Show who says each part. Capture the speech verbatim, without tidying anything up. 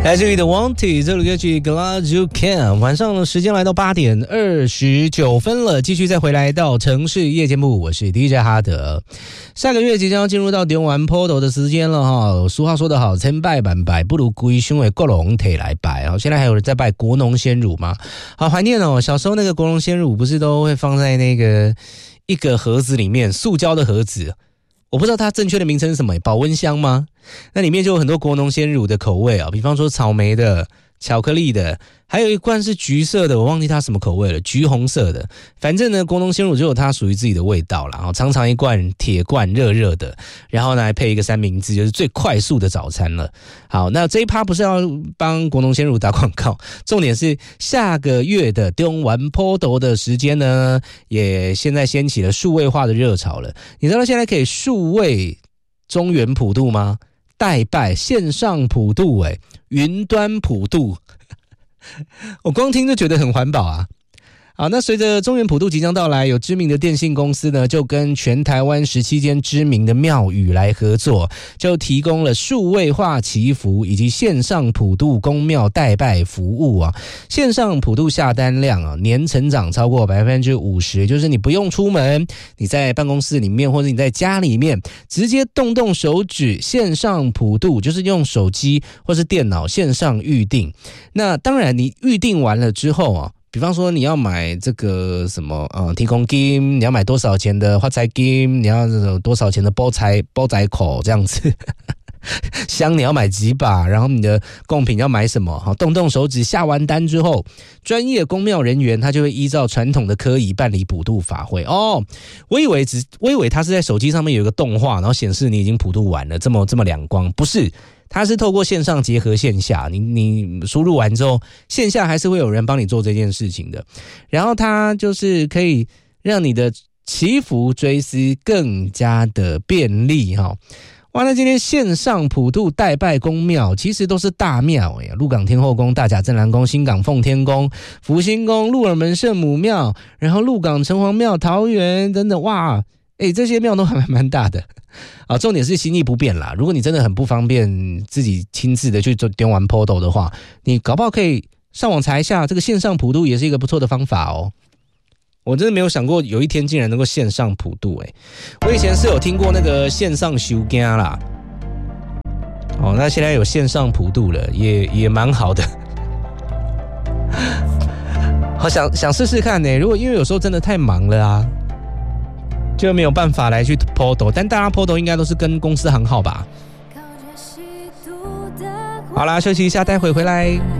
Speaker 1: 来自于的 Wanted 这首歌曲 Glad You Can。 晚上的时间来到八点二十九分了，继续再回来到城市夜间部，我是 D J 哈德。下个月即将要进入到中完坡头的时间了哈。俗话说得好，千拜万拜不如龟兄为国龙体来拜啊。现在还有人在拜国农鲜乳吗？好怀念哦，小时候那个国农鲜乳不是都会放在那个一个盒子里面，塑胶的盒子。我不知道它正确的名称是什么，保温箱吗？那里面就有很多国农鲜乳的口味啊，比方说草莓的、巧克力的，还有一罐是橘色的，我忘记它什么口味了，橘红色的。反正呢，国农鲜乳就有它属于自己的味道啦。常常一罐铁罐热热的，然后呢还配一个三明治，就是最快速的早餐了。好，那这一趴不是要帮国农鲜乳打广告，重点是下个月的中完坡头的时间呢，也现在掀起了数位化的热潮了。你知道现在可以数位中元普渡吗？代拜线上普渡，诶，云端普渡，我光听就觉得很环保啊。好，那随着中元普渡即将到来，有知名的电信公司呢，就跟全台湾十七间知名的庙宇来合作，就提供了数位化祈福以及线上普渡公庙代拜服务啊。线上普渡下单量啊，年成长超过 百分之五十， 就是你不用出门，你在办公室里面或者你在家里面，直接动动手指线上普渡，就是用手机或是电脑线上预定。那当然你预定完了之后啊，比方说你要买这个什么呃提供金，你要买多少钱的发财金，你要多少钱的包财包财口这样子香你要买几把，然后你的贡品要买什么，好，动动手指下完单之后，专业公庙人员他就会依照传统的科仪办理普渡法会。哦，我以为只我以为他是在手机上面有一个动画，然后显示你已经普渡完了，这么这么两光，不是。它是透过线上结合线下，你你输入完之后，线下还是会有人帮你做这件事情的。然后它就是可以让你的祈福追思更加的便利哈。哇，那今天线上普渡代拜公庙其实都是大庙哎，鹿港天后宫、大甲镇澜宫、新港奉天宫、福星宫、鹿耳门圣母庙，然后鹿港城隍庙、桃园等等，哇！哎，这些庙都还蛮大的啊。重点是心意不变啦。如果你真的很不方便自己亲自的去做点完坡斗的话，你搞不好可以上网查一下，这个线上普渡也是一个不错的方法哦。我真的没有想过有一天竟然能够线上普渡哎。我以前是有听过那个线上收惊啦，哦，那现在有线上普渡了，也也蛮好的。好想想试试看呢。如果因为有时候真的太忙了啊。就没有办法来去 P O D O， 但大家 P O D O 应该都是跟公司行号吧。好啦，休息一下，待会回来。